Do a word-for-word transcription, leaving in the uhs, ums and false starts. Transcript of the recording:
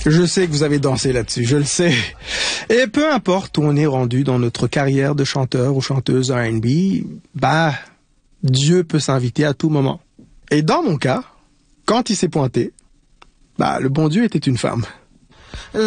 Je sais que vous avez dansé là-dessus, je le sais. Et peu importe où on est rendu dans notre carrière de chanteur ou chanteuse R and B, bah, Dieu peut s'inviter à tout moment. Et dans mon cas, quand il s'est pointé, bah, le bon Dieu était une femme.